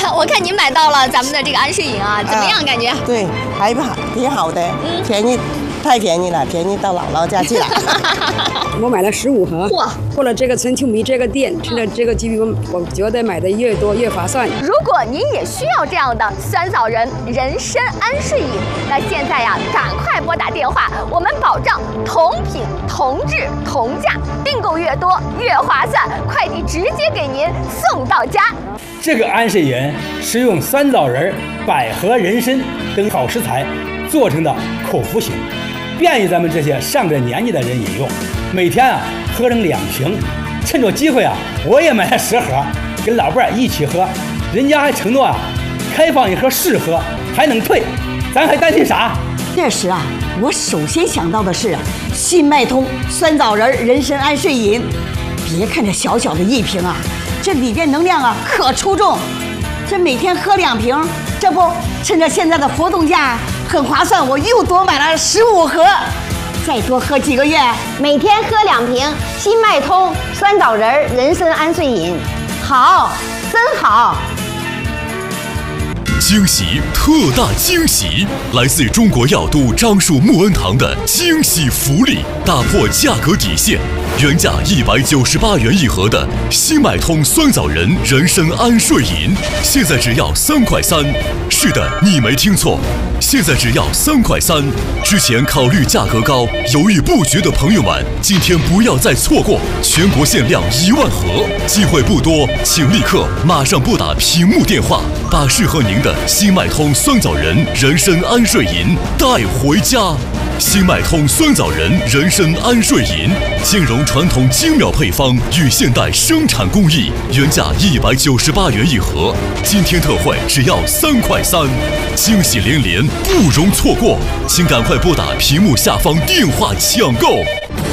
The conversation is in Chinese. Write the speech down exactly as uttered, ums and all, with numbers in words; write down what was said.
我看您买到了咱们的这个安睡饮啊，怎么样？感觉？ 啊、对，还好，挺好的，嗯、便宜，太便宜了，便宜到姥姥家去了。 我买了十五盒，哇！过了这个春秋迷这个店，趁着这个机会，我觉得买的越多越划算。 如果您也需要这样的酸枣仁人参安睡饮，那现在呀，赶快拨打电话，我们保障同品同质同价，订购越多越划算，快递直接给您送到家。 这个安睡饮是用酸枣仁、百合、人参等好食材做成的口服型，便于咱们这些上了年纪的人饮用。每天啊喝上两瓶，趁着机会啊，我也买了十盒，跟老伴儿一起喝。人家还承诺啊，开放一盒试喝，还能退，咱还担心啥？ 这时啊，我首先想到的是新脉通酸枣仁人参安睡饮。别看这小小的一瓶啊，这里边能量啊可出众。这每天喝两瓶，这不趁着现在的活动价很划算，我又多买了十五盒。再多喝几个月， 每天喝两瓶新脉通酸枣仁人参安睡饮，好，真好！ 惊喜，特大惊喜！来自中国药都樟树木恩堂的惊喜福利，打破价格底线，原价一百九十八元一盒的新脉通酸枣仁人参安睡饮，现在只要三块三。是的，你没听错，现在只要三块三。之前考虑价格高，犹豫不决的朋友们，今天不要再错过，全国限量一万盒，机会不多，请立刻马上拨打屏幕电话，把适合您的新脉通酸枣仁人参安睡饮带回家。新脉通酸枣仁人参安睡饮，兼容传统精妙配方与现代生产工艺，原价一百九十八元一盒，今天特惠只要三块三，惊喜连连，不容错过，请赶快拨打屏幕下方电话抢购。